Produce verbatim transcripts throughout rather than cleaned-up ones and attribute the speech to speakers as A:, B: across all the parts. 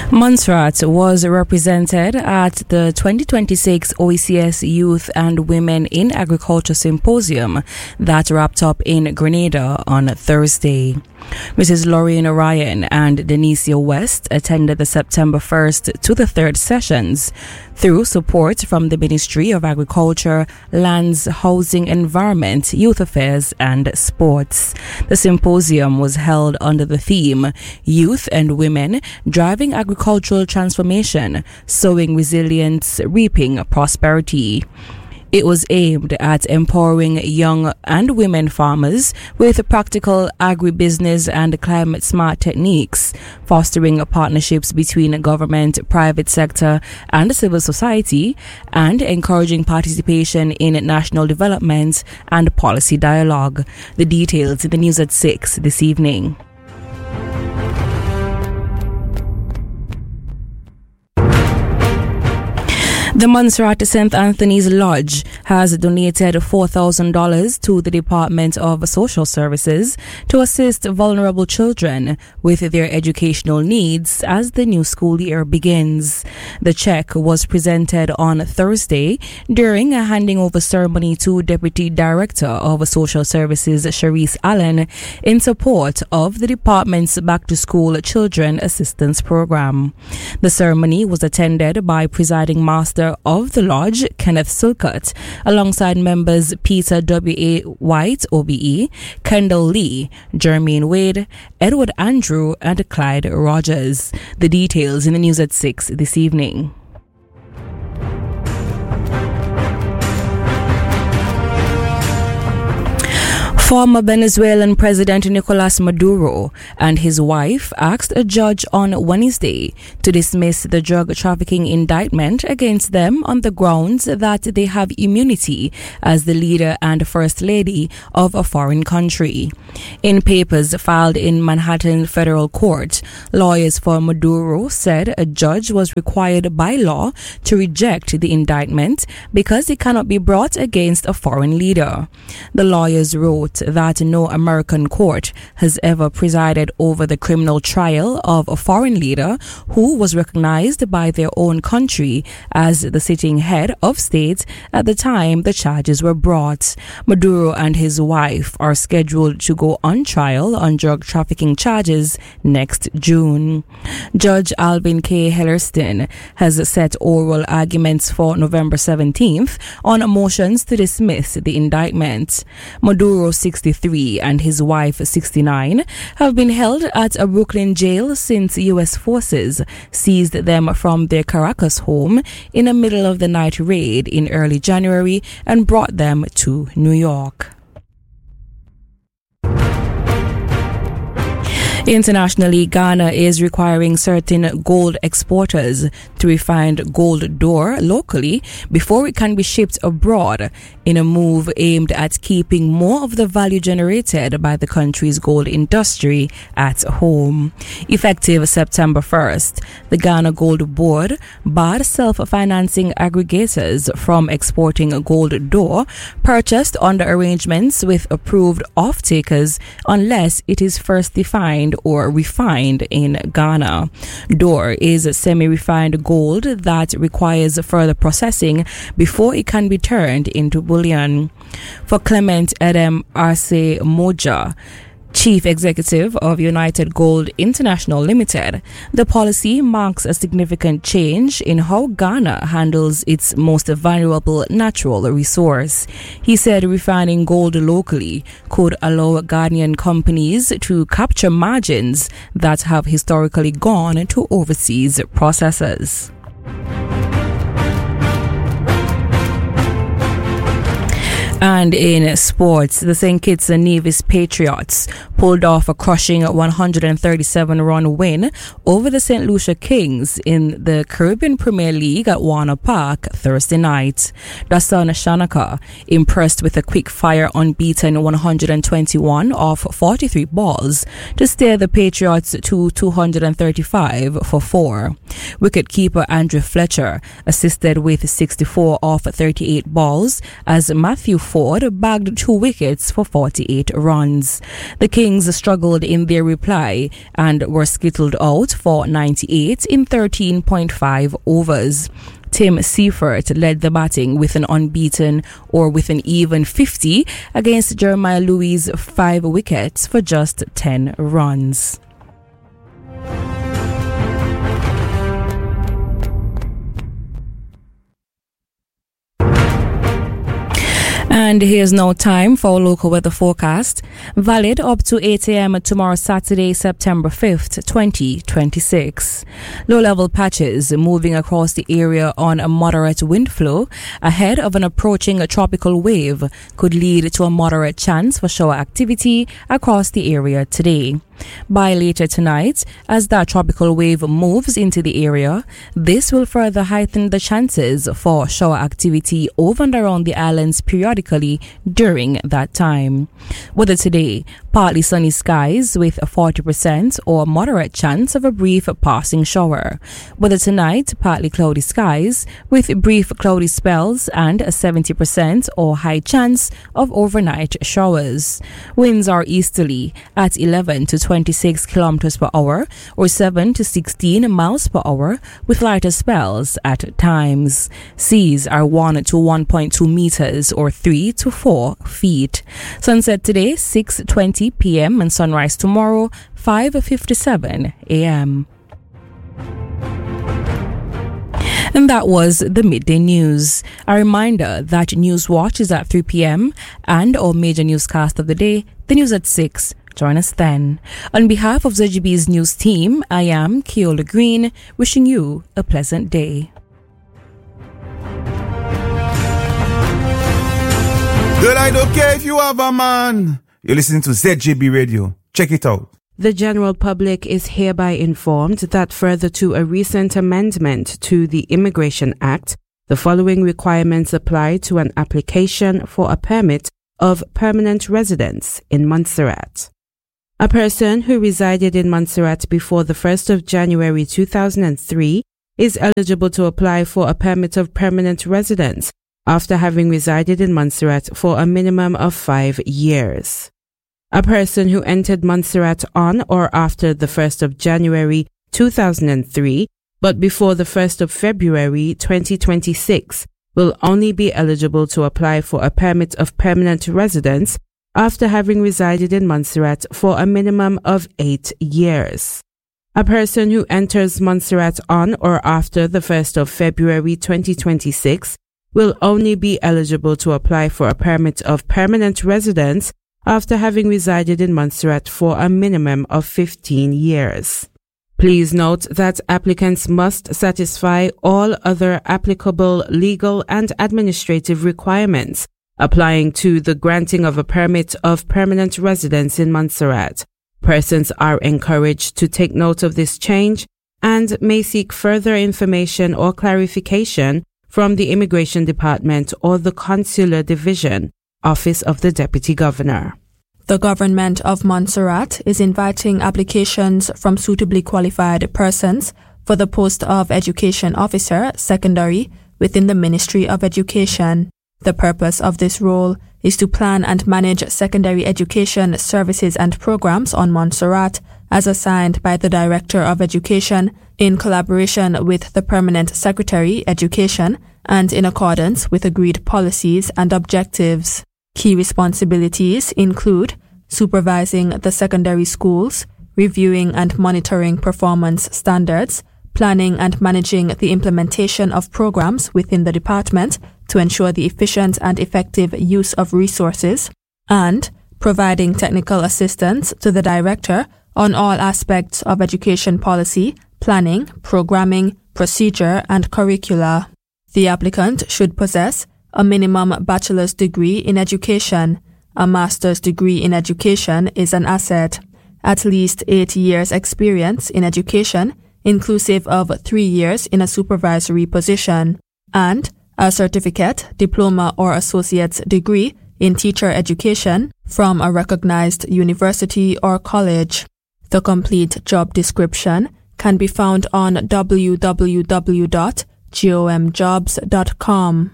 A: Montserrat was represented at the twenty twenty-six O E C S Youth and Women in Agriculture Symposium that wrapped up in Grenada on Thursday. Missus Lorraine Ryan and Denicia West attended the September first to the third sessions through support from the Ministry of Agriculture, Lands, Housing, Environment, Youth Affairs and Sports. The symposium was held under the theme Youth and Women Driving Agricultural Transformation, Sowing Resilience, Reaping Prosperity. It was aimed at empowering young and women farmers with practical agribusiness and climate-smart techniques, fostering partnerships between government, private sector, and civil society, and encouraging participation in national development and policy dialogue. The details in the news at six this evening. The Montserrat Saint Anthony's Lodge has donated four thousand dollars to the Department of Social Services to assist vulnerable children with their educational needs as the new school year begins. The check was presented on Thursday during a handing over ceremony to Deputy Director of Social Services Sharice Allen in support of the department's Back to School Children Assistance Program. The ceremony was attended by Presiding Master of the Lodge, Kenneth Silcutt, alongside members Peter W A. White, O B E, Kendall Lee, Jermaine Wade, Edward Andrew, and Clyde Rogers. The details in the news at six this evening. Former Venezuelan President Nicolas Maduro and his wife asked a judge on Wednesday to dismiss the drug trafficking indictment against them on the grounds that they have immunity as the leader and first lady of a foreign country. In papers filed in Manhattan Federal Court, lawyers for Maduro said a judge was required by law to reject the indictment because it cannot be brought against a foreign leader. The lawyers wrote that no American court has ever presided over the criminal trial of a foreign leader who was recognized by their own country as the sitting head of state at the time the charges were brought. Maduro and his wife are scheduled to go on trial on drug trafficking charges next June. Judge Alvin K. Hellerstein has set oral arguments for November seventeenth on motions to dismiss the indictment. Maduro, sixty-three, and his wife, sixty-nine, have been held at a Brooklyn jail since U S forces seized them from their Caracas home in a middle-of-the-night raid in early January and brought them to New York. Internationally, Ghana is requiring certain gold exporters to refine gold d'or locally before it can be shipped abroad in a move aimed at keeping more of the value generated by the country's gold industry at home. Effective September first, the Ghana Gold Board barred self-financing aggregators from exporting gold d'or purchased under arrangements with approved off-takers unless it is first defined or refined in Ghana. D'or is semi-refined gold that requires further processing before it can be turned into bullion. For Clement Edem Arce Moja, Chief Executive of United Gold International Limited, the policy marks a significant change in how Ghana handles its most valuable natural resource. He said refining gold locally could allow Ghanaian companies to capture margins that have historically gone to overseas processors. And in sports, the Saint Kitts and Nevis Patriots pulled off a crushing one hundred thirty-seven run win over the Saint Lucia Kings in the Caribbean Premier League at Warner Park Thursday night. Dasan Shanaka impressed with a quick-fire unbeaten one hundred twenty-one off forty-three balls to steer the Patriots to two hundred thirty-five for four. Wicketkeeper Andrew Fletcher assisted with sixty-four off thirty-eight balls as Matthew Ford bagged two wickets for forty-eight runs. The Kings struggled in their reply and were skittled out for ninety-eight in thirteen point five overs. Tim Seifert led the batting with an unbeaten or with an even fifty against Jeremiah Louis' five wickets for just ten runs. And here's now time for our local weather forecast, valid up to eight a.m. tomorrow, Saturday, September fifth, twenty twenty-six. Low-level patches moving across the area on a moderate wind flow ahead of an approaching tropical wave could lead to a moderate chance for shower activity across the area today. By later tonight, as that tropical wave moves into the area, this will further heighten the chances for shower activity over and around the islands periodically during that time. Weather today, partly sunny skies with a forty percent or moderate chance of a brief passing shower. Weather tonight, partly cloudy skies with brief cloudy spells and a seventy percent or high chance of overnight showers. Winds are easterly at eleven to twenty-six kilometers per hour or seven to sixteen miles per hour with lighter spells at times. Seas are one to one point two meters or three to four feet. Sunset today six twenty p.m. and sunrise tomorrow five fifty-seven a.m. And that was the Midday News. A reminder that News Watch is at three p.m. and our major newscast of the day, the news at six. Join us then. On behalf of Z G B's news team, I am Keola Green, wishing you a pleasant day.
B: Girl, I don't care if you have a man. You're listening to Z G B Radio. Check it out.
C: The general public is hereby informed that further to a recent amendment to the Immigration Act, the following requirements apply to an application for a permit of permanent residence in Montserrat. A person who resided in Montserrat before the first of January two thousand three is eligible to apply for a permit of permanent residence after having resided in Montserrat for a minimum of five years. A person who entered Montserrat on or after the first of January two thousand three, but before the first of February twenty twenty-six, will only be eligible to apply for a permit of permanent residence after having resided in Montserrat for a minimum of eight years. A person who enters Montserrat on or after the first of February twenty twenty-six will only be eligible to apply for a permit of permanent residence after having resided in Montserrat for a minimum of fifteen years. Please note that applicants must satisfy all other applicable legal and administrative requirements applying to the granting of a permit of permanent residence in Montserrat. Persons are encouraged to take note of this change and may seek further information or clarification from the Immigration Department or the Consular Division, Office of the Deputy Governor.
D: The Government of Montserrat is inviting applications from suitably qualified persons for the post of Education Officer, Secondary, within the Ministry of Education. The purpose of this role is to plan and manage secondary education services and programs on Montserrat as assigned by the Director of Education in collaboration with the Permanent Secretary, Education, and in accordance with agreed policies and objectives. Key responsibilities include supervising the secondary schools, reviewing and monitoring performance standards, planning and managing the implementation of programs within the department to ensure the efficient and effective use of resources, and providing technical assistance to the director on all aspects of education policy, planning, programming, procedure, and curricula. The applicant should possess a minimum bachelor's degree in education. A master's degree in education is an asset. At least eight years experience in education, inclusive of three years in a supervisory position, and a certificate, diploma, or associate's degree in teacher education from a recognized university or college. The complete job description can be found on w w w dot gom jobs dot com.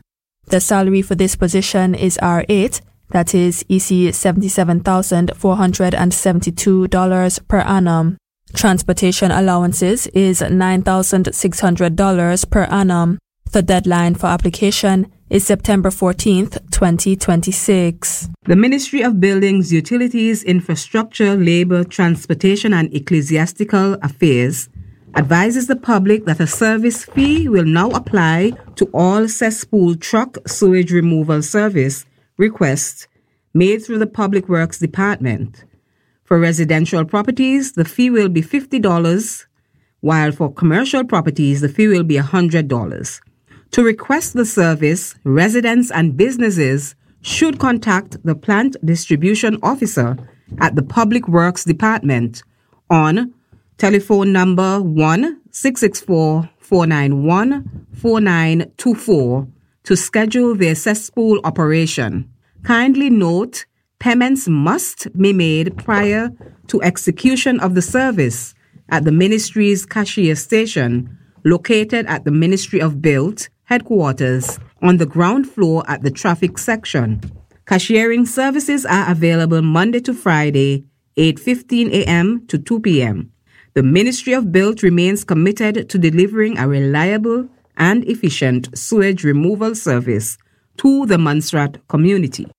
D: The salary for this position is R eight, that is E C seventy-seven thousand four hundred seventy-two dollars per annum. Transportation allowances is nine thousand six hundred dollars per annum. The deadline for application is September fourteenth, twenty twenty-six.
C: The Ministry of Buildings, Utilities, Infrastructure, Labour, Transportation and Ecclesiastical Affairs advises the public that a service fee will now apply to all cesspool truck sewage removal service requests made through the Public Works Department. For residential properties, the fee will be fifty dollars, while for commercial properties, the fee will be one hundred dollars. To request the service, residents and businesses should contact the Plant Distribution Officer at the Public Works Department on telephone number one six six four, four nine one, four nine two four to schedule their cesspool operation. Kindly note, payments must be made prior to execution of the service at the Ministry's cashier station located at the Ministry of Built headquarters on the ground floor at the traffic section. Cashiering services are available Monday to Friday, eight fifteen a.m. to two p.m. The Ministry of Built remains committed to delivering a reliable and efficient sewage removal service to the Montserrat community.